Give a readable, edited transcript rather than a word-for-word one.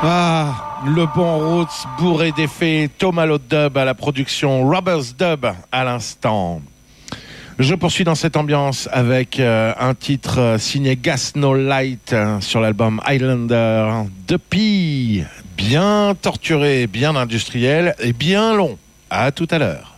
Le bon roots bourré d'effets, Thomas Lowe Dub à la production, Robbers Dub à l'instant. Je poursuis dans cette ambiance avec un titre signé Gas No Light sur l'album Highlander. Depuis, bien torturé, bien industriel et bien long. À tout à l'heure.